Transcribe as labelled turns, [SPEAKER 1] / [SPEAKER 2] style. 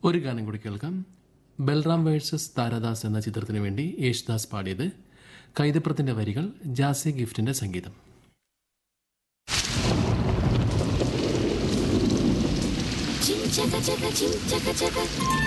[SPEAKER 1] ഒരു ഗാനം കൂടി കേൾക്കാം. ബൽറാം വേഴ്സസ് താരാദാസ് എന്ന ചിത്രത്തിനു വേണ്ടി യേശുദാസ് പാടിയത്. കൈതപ്രത്തിന്റെ വരികൾ, ജാസി ഗിഫ്റ്റിന്റെ സംഗീതം.
[SPEAKER 2] Chim chaka chaka chim chaka chaka